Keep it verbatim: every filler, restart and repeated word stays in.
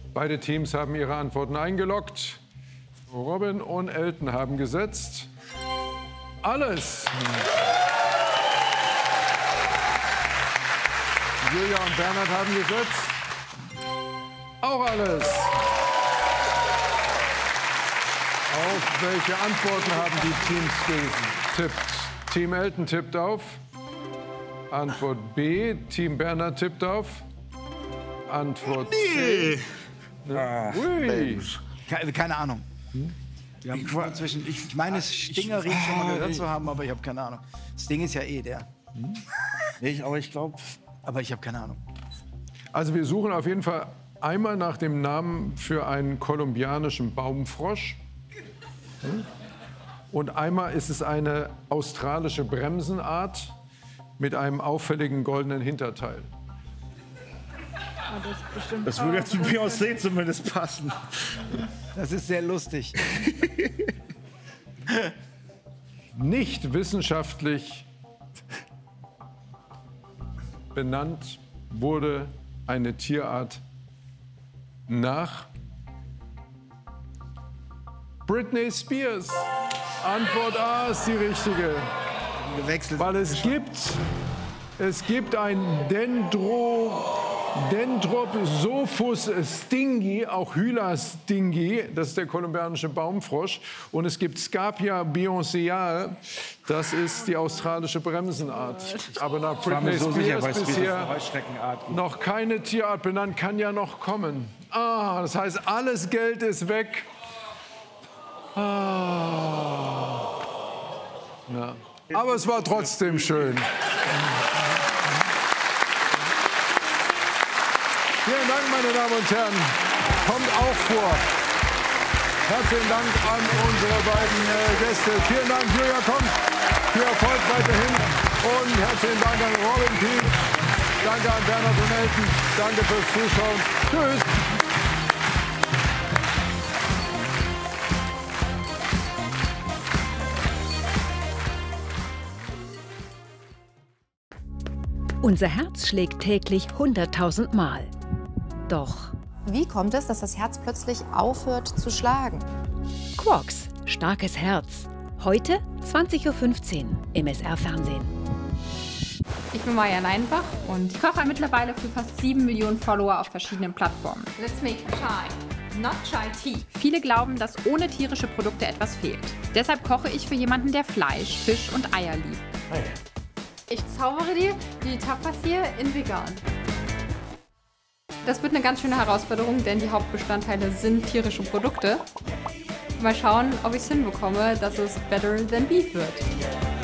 Beide Teams haben ihre Antworten eingeloggt. Robin und Elton haben gesetzt. Alles. Julia und Bernhard haben gesetzt. Auch alles. Auf welche Antworten haben die Teams getippt? Team Elton tippt auf. Antwort B. Team Bernhard tippt auf. Antwort C. Ah, Ui. Keine, keine Ahnung. Hm? Wir haben inzwischen, ich, ich meine, Stingerin schon mal gehört zu haben, aber ich habe keine Ahnung. Das Ding ist ja eh der. Hm? Ich, aber ich glaube... Aber ich habe keine Ahnung. Also wir suchen auf jeden Fall einmal nach dem Namen für einen kolumbianischen Baumfrosch. Hm? Und einmal ist es eine australische Bremsenart mit einem auffälligen goldenen Hinterteil. Das, das würde jetzt zu Beyoncé zumindest passen. Das ist sehr lustig. Nicht wissenschaftlich benannt wurde eine Tierart nach Britney Spears. Antwort A ist die richtige. Gewechselt. Weil es gibt, es gibt ein Dendro... Dendrosophus stingi, auch Hyla stingi, das ist der kolumbianische Baumfrosch. Und es gibt Scapia beyoncéale, das ist die australische Bremsenart. Aber nach Britney so Spears sicher, bisher noch keine Tierart benannt, kann ja noch kommen. Ah, das heißt, alles Geld ist weg. Ah. Ja. Aber es war trotzdem schön. Vielen Dank, meine Damen und Herren. Kommt auch vor. Herzlichen Dank an unsere beiden äh, Gäste. Vielen Dank, Julia, kommt. Viel Erfolg weiterhin. Und herzlichen Dank an Robin Peak. Danke an Bernhard und Elton. Danke fürs Zuschauen. Tschüss. Unser Herz schlägt täglich hunderttausend Mal. Doch wie kommt es, dass das Herz plötzlich aufhört zu schlagen? Quarks, starkes Herz. Heute zwanzig Uhr fünfzehn im S R-Fernsehen. Ich bin Maja Leinbach und ich koche mittlerweile für fast sieben Millionen Follower auf verschiedenen Plattformen. Let's make chai, not chai tea. Viele glauben, dass ohne tierische Produkte etwas fehlt. Deshalb koche ich für jemanden, der Fleisch, Fisch und Eier liebt. Hey. Ich zaubere dir die Tapas hier in vegan. Das wird eine ganz schöne Herausforderung, denn die Hauptbestandteile sind tierische Produkte. Mal schauen, ob ich es hinbekomme, dass es better than beef wird.